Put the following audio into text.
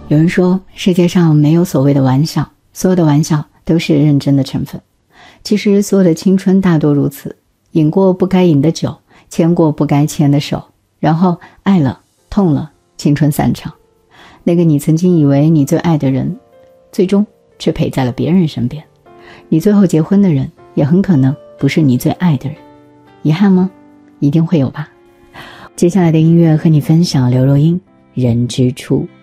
有人说世界上没有所谓的玩笑，所有的玩笑都是认真的成分。其实所有的青春大多如此，饮过不该饮的酒，牵过不该牵的手，然后爱了痛了，青春散场。那个你曾经以为你最爱的人，最终却陪在了别人身边。你最后结婚的人，也很可能不是你最爱的人。遗憾吗？一定会有吧。接下来的音乐和你分享刘若英《人之初》。